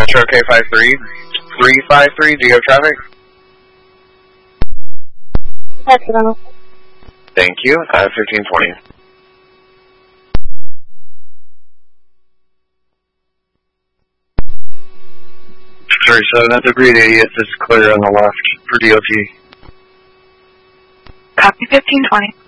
Metro K53, 353, do you have traffic? Accidental. Thank you, 1520. Sorry, 7 at the Breed 80th, this is clear on the left for DOT. Copy 1520.